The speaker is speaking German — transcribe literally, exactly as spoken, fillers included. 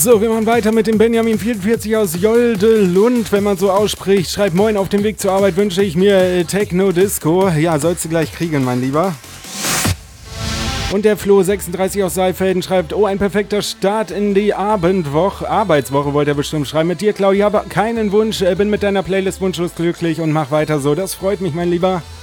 So, wir machen weiter mit dem Benjamin vierundvierzig aus Joldelund, wenn man so ausspricht. Schreibt Moin, auf dem Weg zur Arbeit wünsche ich mir äh, Techno-Disco. Ja, sollst du gleich kriegen, mein Lieber. Und der Flo sechsunddreißig aus Saalfelden schreibt, oh, ein perfekter Start in die Abendwoche, Arbeitswoche wollte er bestimmt schreiben. Mit dir, Claudia, habe keinen Wunsch, äh, bin mit deiner Playlist wunschlos glücklich und mach weiter so. Das freut mich, mein Lieber.